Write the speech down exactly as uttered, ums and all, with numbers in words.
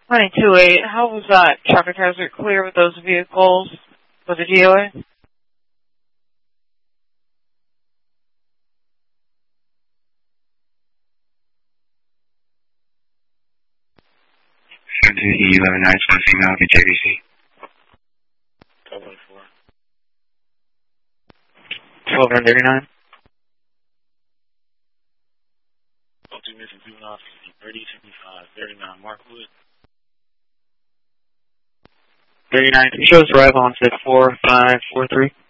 nine two eight, how was that traffic hazard clear with those vehicles with the D O A? seventeen E eleven nine twenty female, the J B C. twelve one four. twelve thirty-nine. Oh, two missing juvenile, thirty fifty-five, thirty-nine, Markwood. thirty-nine, shows arrival on set four five four three.